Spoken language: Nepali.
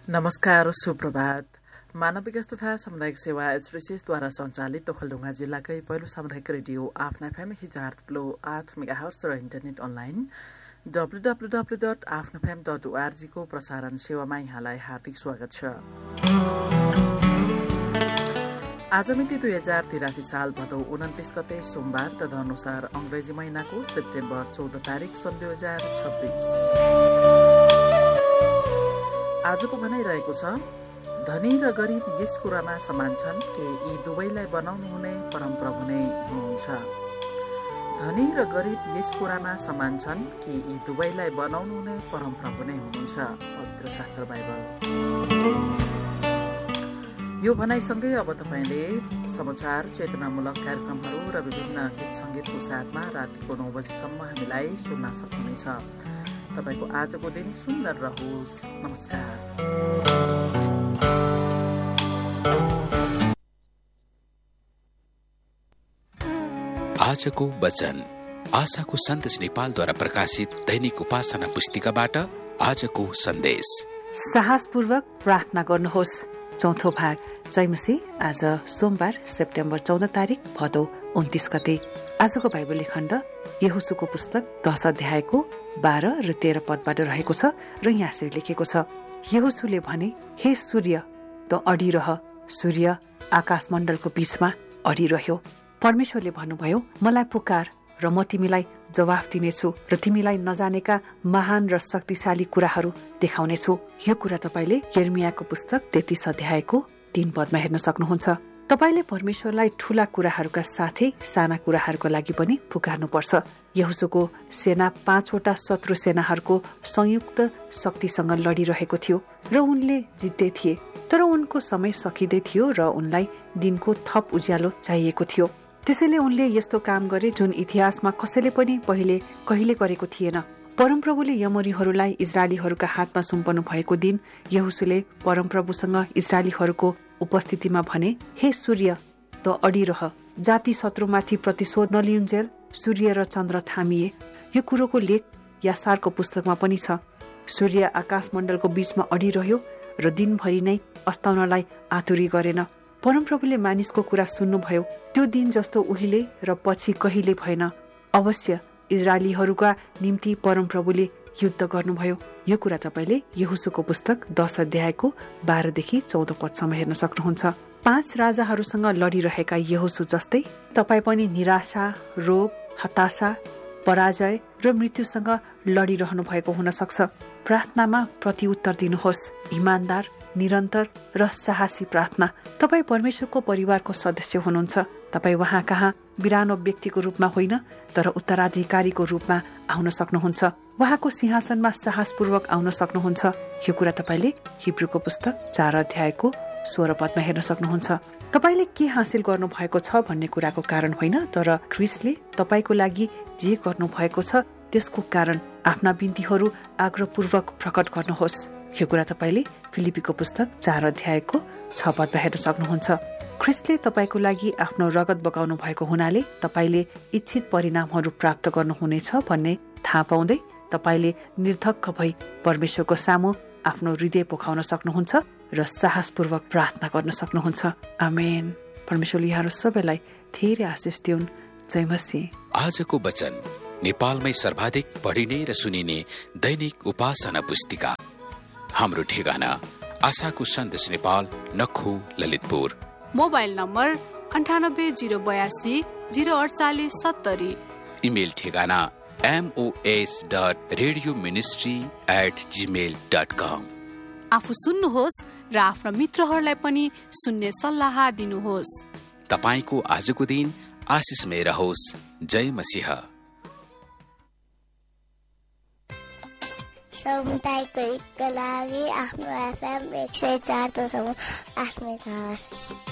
नमस्कार, सुप्रभात। मानव विकास तथा सामुदायिक सेवा एचरिसिएसद्वारा सञ्चालित ओखलढुङ्गा जिल्लाकै पहिलो सामुदायिक रेडियो आफ्ना FM 108 मेगाहर्ट्ज र इन्टरनेट अनलाइन www.afnafm.org को प्रसारण सेवामा यहाँलाई हार्दिक स्वागत छ। आज मिति 2083 साल भदौ 29 गते सोमबार तदनुसार अंग्रेजी महिनाको सेप्टेम्बर 14 तारिक सन् 2026। आजको भनाइरहेको छ, धनी र गरिब यस कुरामा समान छन् कि यी दुवैलाई बनाउनु हुने परमप्रभु नै हुनुहुन्छ। धनी र गरिब यस कुरामा समान छन् कि यी दुवैलाई बनाउनु हुने परमप्रभु नै हुनुहुन्छ। पवित्र शास्त्र बाइबल। यो भनाइसँगै अब तपाईले समाचार, चेतनामूलक कार्यक्रमहरू र विभिन्न गीत संगीतको साथमा रातिको 9 बजेसम्म हामीलाई सुन्न सक्नुहुनेछ। तपाईको आजको दिन सुन्दर रहोस्। नमस्कार। आजको वचन आशाको सन्देश नेपालद्वारा प्रकाशित दैनिक उपासना पुस्तिकाबाट आजको सन्देश। साहसपूर्वक प्रार्थना गर्नुहोस्। चौथो भाग। जयमसी। आज सोमबार सेप्टेम्बर 14 तारिक भदौ 29 गते। आजको बाइबल खण्ड यहोशूको पुस्तक 10 अध्यायको 12 र 13 पदबाट रहेको छ र यहाँ यसरी लेखेको छ। यहोशूले भने, हे सूर्य त अडिरह। सूर्य आकाशमण्डलको बीचमा अडिरह्यो। परमेश्वरले भन्नुभयो, मलाई पुकार र म तिमीलाई जवाफ दिनेछु र तिमीलाई नजानेका महान र शक्तिशाली कुराहरू देखाउनेछु। यो कुरा तपाईले यिर्मियाको पुस्तक 33 अध्यायको 3 पदमा हेर्न सक्नुहुन्छ। तपाईले परमेश्वरलाई ठूला कुराहरूका साथै साना कुराहरूको लागि पनि पुकार्नुपर्छ। यहोशूको सेना 5 वटा शत्रु सेनाहरूको संयुक्त शक्तिसँग लडिरहेको थियो र उनले जित्दै थिए, तर उनको समय सकिँदै थियो र उनलाई दिनको थप उज्यालो चाहिएको थियो। त्यसैले उनले यस्तो काम गरे जुन इतिहासमा कसैले पनि पहिले कहिले गरेको थिएन। परमप्रभुले यमोरीहरूलाई इजरायलीहरूका हातमा सुम्पनु भएको दिन यहोशूले परमप्रभुसँग इजरायलीहरूको उपस्थितिमा भने, हे सूर्य त अडिरह। जाति शत्रुमाथि प्रतिशोध नलिउन्जेल सूर्य र चन्द्र थामिए। यो कुरोको लेख यासारको पुस्तकमा पनि छ। सूर्य आकाशमण्डलको बीचमा अडिरह्यो र दिनभरि नै अस्ताउनलाई आतुरी गरेन। परमप्रभुले मानिसको कुरा सुन्नुभयो। त्यो दिन जस्तो उहिले र पछि कहिले भएन। अवश्य इजरायलीहरूका निम्ति परमप्रभुले युद्ध गर्नुभयो। यो कुरा तपाईले यहोशूको पुस्तक 10 अध्यायको 12 देखि 14 पदसम्म हेर्न सक्नुहुन्छ। 5 राजाहरूसँग लडिरहेका यहोशू जस्तै तपाई पनि निराशा, रोग, हताशा, पराजय र मृत्युसँग लडिरहनु भएको हुन सक्छ। प्रार्थनामा प्रतिउत्तर दिनुहोस्। इमानदार, निरन्तर र साहसी प्रार्थना। तपाई परमेश्वरको परिवारको सदस्य हुनुहुन्छ। तपाई उहाँ कहाँ बिरानो व्यक्तिको रूपमा होइन, तर उत्तराधिकारीको रूपमा आउन सक्नुहुन्छ। उहाँको सिंहासनमा साहसपूर्वक आउन सक्नुहुन्छ। यो कुरा तपाईले हिब्रूको पुस्तक 4 अध्यायको 16 पदमा हेर्न सक्नुहुन्छ। तपाईले के हासिल गर्नु भएको छ भन्ने कुराको कारण होइन, तर ख्रीष्टले तपाईको लागि जे गर्नु भएको छ त्यसको कारण आफ्ना बिन्तीहरू आग्रहपूर्वक प्रकट गर्नुहोस्। यो कुरा तपाईले फिलिपीको पुस्तक 4 अध्यायको 6 पदमा हेर्न सक्नुहुन्छ। ख्रीष्टले तपाईको लागि आफ्नो रगत बगाउनु भएको हुनाले तपाईले इच्छित परिणामहरू प्राप्त गर्नुहुनेछ भन्ने थाहा पाउँदै तपाईले निर्धक्क भई परमेश्वरको सामु आफ्नो हृदय पोखाउन सक्नुहुन्छ र साहसपूर्वक प्रार्थना गर्न सक्नुहुन्छ। आमेन। परमेश्वरले यहाँहरू सबैलाई धेरै आशिष दिउन्। जय मसीह। आजको वचन नेपालमै सर्वाधिक पढिने र सुनिने दैनिक उपासना पुस्तिका। हाम्रो ठेगाना आशाको सन्देश Nepal, नखु, Lalitpur. Mobile number 98082048 04870। Email ठेगाना mos.radioministry@gmail.com। आफू सुन्नुहोस् र आफ्ना मित्रहरूलाई पनि सुन्ने सल्लाह दिनुहोस्। तपाईको आजको दिन आशिषमय रहोस्। जय मसीह। समुदायको हितको लागि आफ्नो FM 104.8 मेगाहर्ज।